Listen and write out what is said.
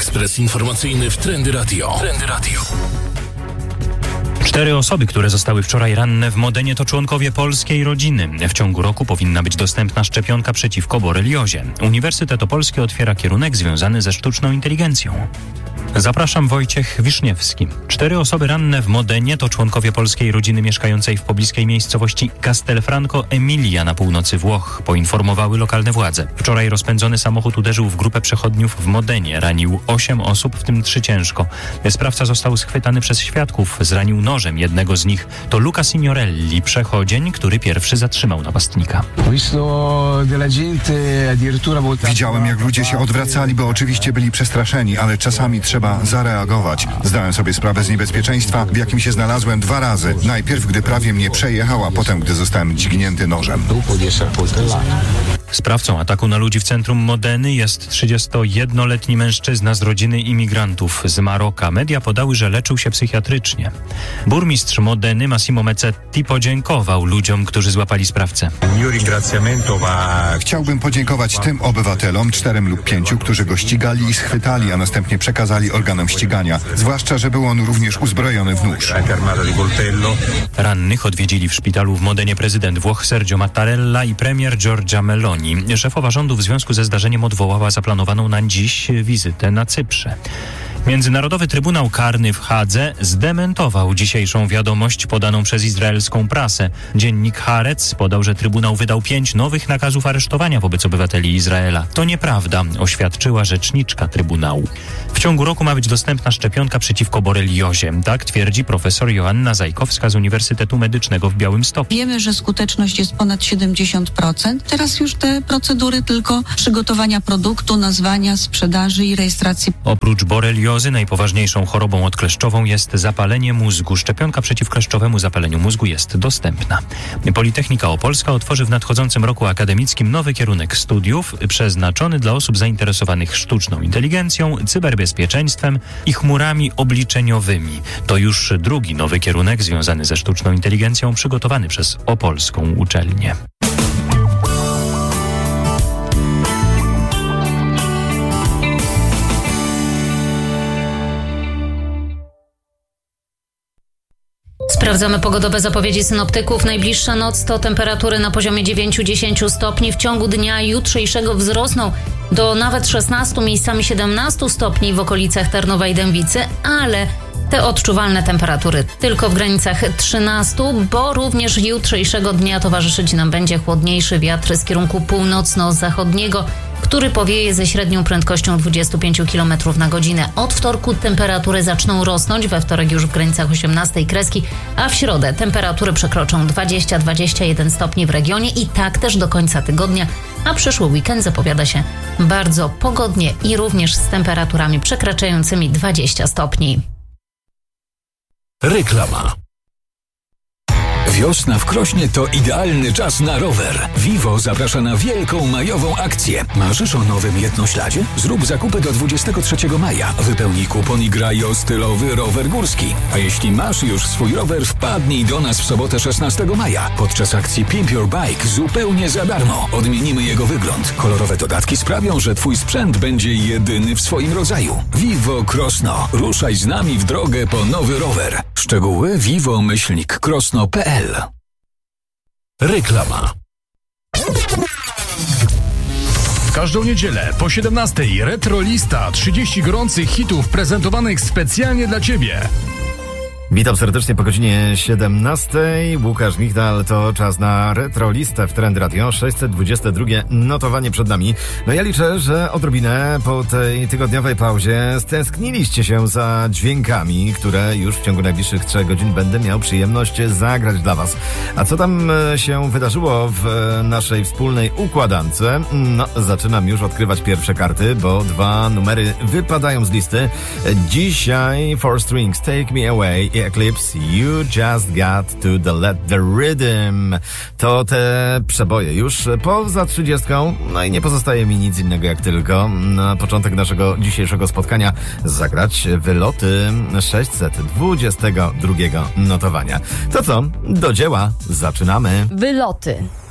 Ekspres informacyjny w Trendy Radio. 4 osoby, które zostały wczoraj ranne w Modenie, to członkowie polskiej rodziny. W ciągu roku powinna być dostępna szczepionka przeciwko boreliozie. Uniwersytet Opolski otwiera kierunek związany ze sztuczną inteligencją. Zapraszam, Wojciech Wiszniewski. 4 osoby ranne w Modenie to członkowie polskiej rodziny mieszkającej w pobliskiej miejscowości Castelfranco Emilia na północy Włoch, poinformowały lokalne władze. Wczoraj rozpędzony samochód uderzył w grupę przechodniów w Modenie. Ranił 8 osób, w tym 3 ciężko. Sprawca został schwytany przez świadków. Zranił nożem jednego z nich. To Luca Signorelli, przechodzień, który pierwszy zatrzymał napastnika. Widziałem, jak ludzie się odwracali, bo oczywiście byli przestraszeni, ale czasami trzeba zareagować. Zdałem sobie sprawę z niebezpieczeństwa, w jakim się znalazłem 2 razy. Najpierw, gdy prawie mnie przejechał, a potem, gdy zostałem dźgnięty nożem. Sprawcą ataku na ludzi w centrum Modeny jest 31-letni mężczyzna z rodziny imigrantów z Maroka. Media podały, że leczył się psychiatrycznie. Burmistrz Modeny Massimo Mezzetti podziękował ludziom, którzy złapali sprawcę. Chciałbym podziękować tym obywatelom, 4 lub 5, którzy go ścigali i schwytali, a następnie przekazali organom ścigania. Zwłaszcza, że był on również uzbrojony w nóż. Rannych odwiedzili w szpitalu w Modenie prezydent Włoch Sergio Mattarella i premier Giorgia Meloni. Szefowa rządu w związku ze zdarzeniem odwołała zaplanowaną na dziś wizytę na Cyprze. Międzynarodowy Trybunał Karny w Hadze zdementował dzisiejszą wiadomość podaną przez izraelską prasę. Dziennik Haaretz podał, że Trybunał wydał 5 nowych nakazów aresztowania wobec obywateli Izraela. To nieprawda, oświadczyła rzeczniczka Trybunału. W ciągu roku ma być dostępna szczepionka przeciwko boreliozie. Tak twierdzi profesor Joanna Zajkowska z Uniwersytetu Medycznego w Białymstoku. Wiemy, że skuteczność jest ponad 70%. Teraz już te procedury tylko przygotowania produktu, nazwania, sprzedaży i rejestracji. Oprócz boreliozy najpoważniejszą chorobą odkleszczową jest zapalenie mózgu. Szczepionka przeciw kleszczowemu zapaleniu mózgu jest dostępna. Politechnika Opolska otworzy w nadchodzącym roku akademickim nowy kierunek studiów przeznaczony dla osób zainteresowanych sztuczną inteligencją, cyberbezpieczeństwem i chmurami obliczeniowymi. To już drugi nowy kierunek związany ze sztuczną inteligencją przygotowany przez opolską uczelnię. Sprawdzamy pogodowe zapowiedzi synoptyków. Najbliższa noc to temperatury na poziomie 9-10 stopni. W ciągu dnia jutrzejszego wzrosną do nawet 16, miejscami 17 stopni w okolicach Tarnowa i Dębicy, ale te odczuwalne temperatury tylko w granicach 13, bo również jutrzejszego dnia towarzyszyć nam będzie chłodniejszy wiatr z kierunku północno-zachodniego, który powieje ze średnią prędkością 25 km na godzinę. Od wtorku temperatury zaczną rosnąć, we wtorek już w granicach 18 kreski, a w środę temperatury przekroczą 20-21 stopni w regionie i tak też do końca tygodnia, a przyszły weekend zapowiada się bardzo pogodnie i również z temperaturami przekraczającymi 20 stopni. Reklama. Wiosna w Krośnie to idealny czas na rower. Vivo zaprasza na wielką majową akcję. Marzysz o nowym jednośladzie? Zrób zakupy do 23 maja. Wypełnij kupon i graj o stylowy rower górski. A jeśli masz już swój rower, wpadnij do nas w sobotę 16 maja. Podczas akcji Pimp Your Bike zupełnie za darmo. Odmienimy jego wygląd. Kolorowe dodatki sprawią, że twój sprzęt będzie jedyny w swoim rodzaju. Vivo Krosno. Ruszaj z nami w drogę po nowy rower. Szczegóły vivo-krosno.pl. Reklama. W każdą niedzielę po 17:00 Retrolista, 30 gorących hitów prezentowanych specjalnie dla Ciebie. Witam serdecznie po godzinie 17:00. Łukasz Migdal, to czas na Retrolistę w Trend Radio. 622 notowanie przed nami. No ja liczę, że odrobinę po tej tygodniowej pauzie stęskniliście się za dźwiękami, które już w ciągu najbliższych 3 godzin będę miał przyjemność zagrać dla Was. A co tam się wydarzyło w naszej wspólnej układance? No, zaczynam już odkrywać pierwsze karty, bo 2 numery wypadają z listy. Dzisiaj 4 Strings, Take Me Away i Eclipse, You Just Got to Let the Rhythm. To te przeboje już poza 30. No i nie pozostaje mi nic innego jak tylko na początek naszego dzisiejszego spotkania zagrać wyloty 622 notowania. To co? Do dzieła. Zaczynamy. Wyloty.